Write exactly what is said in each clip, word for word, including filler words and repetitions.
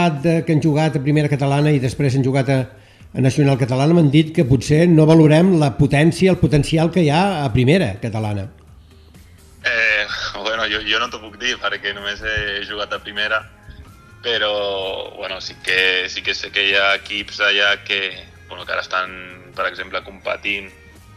parlat de que han jugat a primera catalana i després han jugat a, a nacional catalana, m'han dit que potser no valorem la potència, el potencial que hi ha a primera catalana. Eh, bueno, jo, jo no t'ho puc dir perquè només he jugat a primera, però bueno, sí que, sí que sé que hi ha equips allà que, bueno, que ara estan, per exemple, competint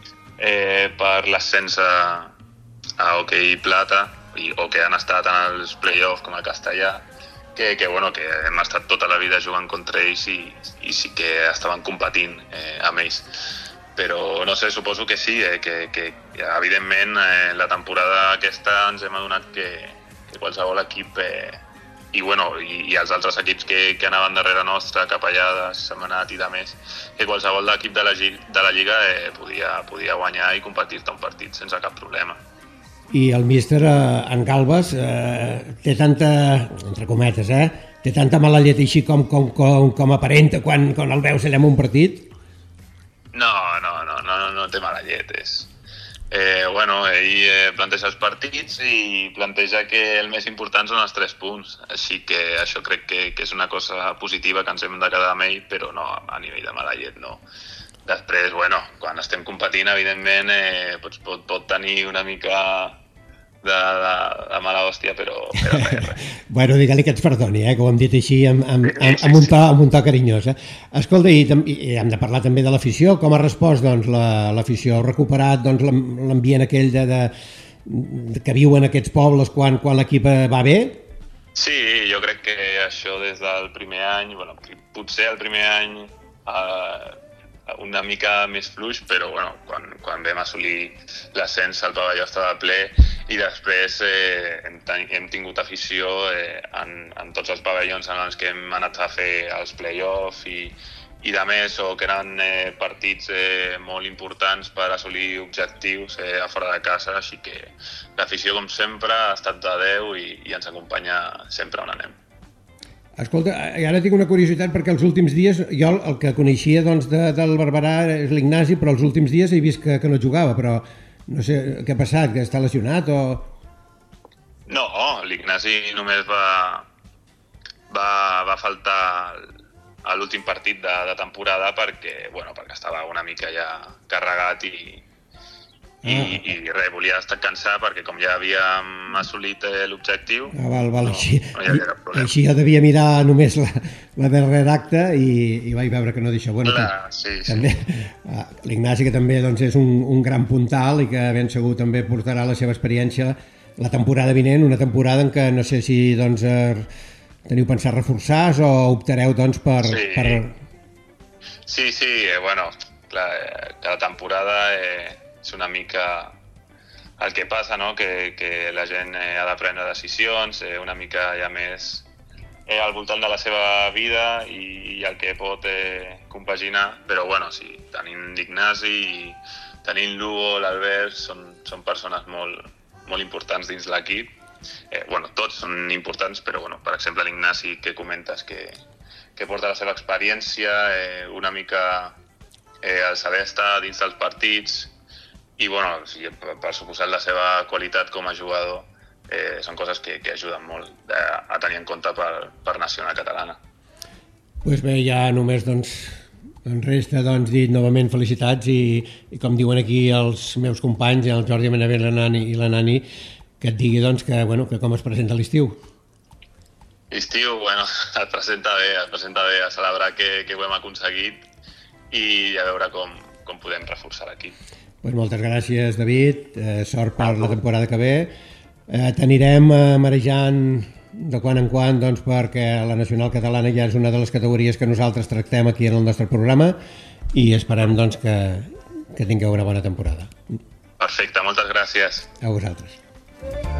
eh, per l'ascens a, a hoquei plata i, o que han estat en els play-offs com a Castellà, que, que, bueno, que hem estat tota la vida jugant contra ells i, i sí que estaven competint eh, amb ells. Però no sé, suposo que sí, eh, que, que evidentment eh, la temporada aquesta ens hem adonat que, que qualsevol equip eh, i, bueno, i, i els altres equips que, que anaven darrere nostra, cap allà de Setmanat i de més, que qualsevol equip de la, de la Lliga eh, podia, podia guanyar i competir-te un partit sense cap problema. I el míster, eh, en Galbas, eh, té tanta, entre cometes, eh, té tanta mala llet així com, com, com, com aparenta quan, quan el veus allà en un partit? No, no, no, no, no, no té mala llet, és... Eh, bueno, ell eh, planteja els partits i planteja que el més important són els tres punts, així que això crec que, que és una cosa positiva que ens hem de quedar amb ell, però no, a nivell de mala llet no. Després, bueno, quan estem competint, evidentment, eh, pot, pot, pot tenir una mica de, de, de mala hòstia, però, però res, res. Bueno, digue-li que ets perdoni, eh, que ho hem dit així amb, amb, amb, amb, un, to, amb un to carinyós. Eh? Escolta, i, i hem de parlar també de l'afició. Com ha respost doncs, l'afició? La, ha recuperat doncs, l'ambient aquell de, de, de, que viuen aquests pobles quan, quan l'equip va bé? Sí, jo crec que això des del primer any, bueno, potser el primer any eh, una mica més fluix, però bueno, quan, quan vam assolir l'ascens el pavelló estava ple i després eh, hem, hem tingut afició eh, en, en tots els pavellons en els que hem anat a fer els play-offs i, i de més, o que eren eh, partits eh, molt importants per assolir objectius eh, a fora de casa, així que l'afició, com sempre, ha estat de deu i, i ens acompanya sempre on anem. Escolta, ara tinc una curiositat perquè els últims dies, jo el que coneixia doncs, de, del Barberà és l'Ignasi, però els últims dies he vist que, que no jugava, però no sé què ha passat, que està lesionat o... No, l'Ignasi només va, va, va faltar a l'últim partit de, de temporada perquè, bueno, perquè estava una mica ja carregat i, i, ah. i res, volia descansar perquè com ja havíem assolit l'objectiu, ah, val, val, no, així, no hi havia cap problema. Així jo devia mirar només la, la darrera acte i, i vaig veure que no d'això. Bueno, Clar, sí, sí. També, l'Ignasi, que també doncs, és un, un gran puntal i que ben segur també portarà la seva experiència la temporada vinent, una temporada en què no sé si doncs, teniu pensat reforçar o optareu doncs, per, sí. per... Sí, sí, eh, bueno, clar, eh, cada temporada... Eh, és una mica el que passa, no? que, que la gent eh, ha de prendre decisions, eh, una mica ja més eh, al voltant de la seva vida i, i el que pot eh, compaginar, però bueno, sí, tenint l'Ignasi i tenint l'Hugo, l'Albert, són, són persones molt, molt importants dins l'equip. Eh, bueno, tots són importants, però bueno, per exemple l'Ignasi que comentes que, que porta la seva experiència, eh, una mica eh, el saber estar dins dels partits, i bueno, per, per suposat la seva qualitat com a jugador eh, són coses que, que ajuden molt a, a tenir en compte per, per nacional catalana. Pues bé, ja només doncs, en resta doncs, dir novament felicitats i, i com diuen aquí els meus companys, el Jordi Amenaver i la Nani, que et digui doncs, que, bueno, que com es presenta l'estiu. L'estiu, bueno, es presenta bé, es presenta bé a celebrar que, que ho hem aconseguit i a veure com, com podem reforçar l'equip. Pues moltes gràcies, David, eh, sort per la temporada que ve. Eh, T'anirem eh, marejant de quan en quan doncs, perquè la nacional catalana ja és una de les categories que nosaltres tractem aquí en el nostre programa i esperem doncs, que, que tingueu una bona temporada. Perfecte, moltes gràcies. A vosaltres.